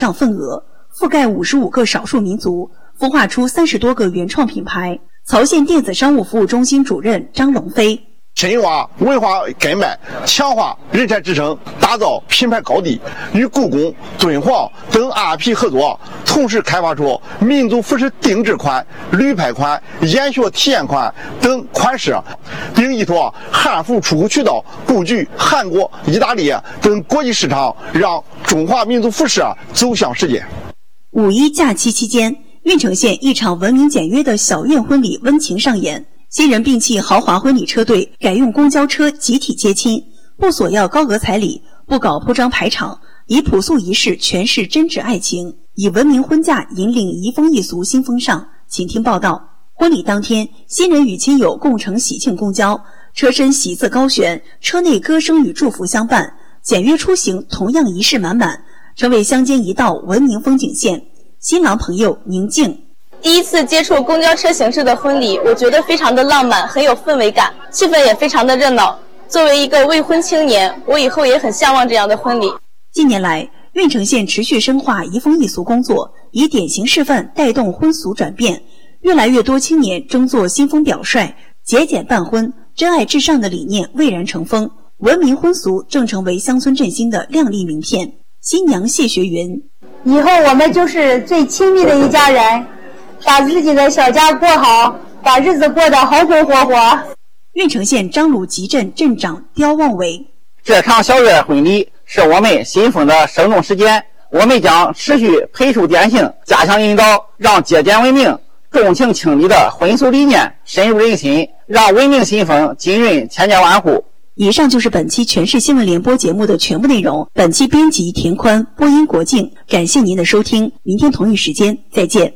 上份额，覆盖55个少数民族，孵化出30多个原创品牌。曹县电子商务服务中心主任张龙飞： 深挖文化根脉，强化人才支撑，打造品牌高地，与故宫、敦煌等 RP 合作，同时开发出民族服饰定制款、旅拍款、研学体验款等款式，并依托汉服出口渠道布局韩国、意大利等国际市场，让中华民族服饰走向世界。 五一假期期间，运城县一场文明简约的小院婚礼温情上演。新人摒弃豪华婚礼车队，改用公交车集体接亲，不索要高额彩礼，不搞铺张排场，以朴素仪式诠释真挚爱情，以文明婚嫁引领移风易俗新风尚。请听报道。婚礼当天，新人与亲友共乘喜庆公交，车身喜字高悬，车内歌声与祝福相伴，简约出行同样仪式满满，成为乡间一道文明风景线。新郎朋友宁静： 第一次接触公交车形式的婚礼，我觉得非常的浪漫，很有氛围感，气氛也非常的热闹。作为一个未婚青年，我以后也很向往这样的婚礼。 近年来，运城县持续深化移风易俗工作，以典型示范带动婚俗转变。越来越多青年争做新风表率，节俭办婚、真爱至上的理念蔚然成风，文明婚俗正成为乡村振兴的亮丽名片。新娘谢学云： 以后我们就是最亲密的一家人，把自己的小家过好，把日子过得红红火火。 运城县张鲁集镇镇长刁旺伟： 这场小月婚礼是我们新风的生动实践，我们将持续培树典型，加强引导，让节俭文明、重情轻礼的婚俗理念深入人心，让文明新风浸润千家万户。 以上就是本期全市新闻联播节目的全部内容。本期编辑田宽，播音国静。感谢您的收听，明天同一时间再见。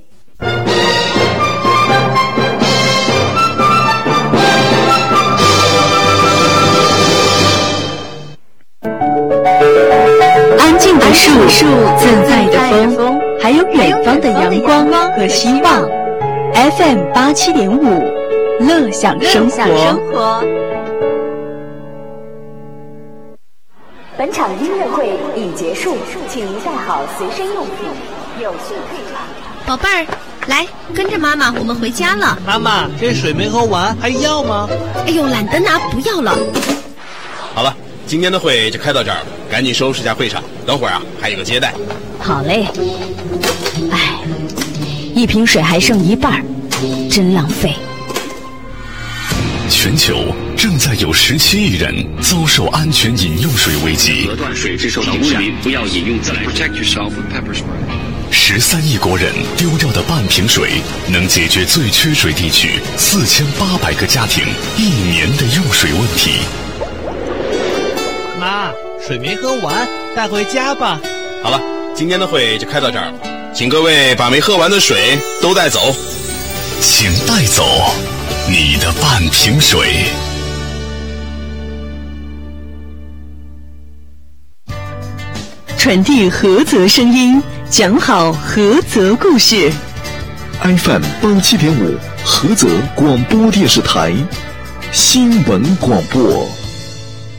安静的树，自在的风，还有远方的阳光和希望。FM 87.5，乐享生活。 本场音乐会已结束，请您带好随身用品，有序退场。 宝贝儿，来跟着妈妈，我们回家了。 妈妈，这水没喝完，还要吗？ 哎呦，懒得拿，不要了。 好了，今天的会就开到这儿了，赶紧收拾下会场，等会儿还有个接待。 好嘞。哎，一瓶水还剩一半，真浪费。 全球正在有17亿人遭受安全饮用水危机。 断水致受到污染，不要饮用自来水。 13亿国人丢掉的半瓶水，能解决最缺水地区4800个家庭1年的用水问题。 妈，水没喝完，带回家吧。 好了，今天的会就开到这儿了，请各位把没喝完的水都带走。 请带走你的半瓶水。 传递菏泽声音，讲好菏泽故事。 FM 87.5，菏泽广播电视台新闻广播。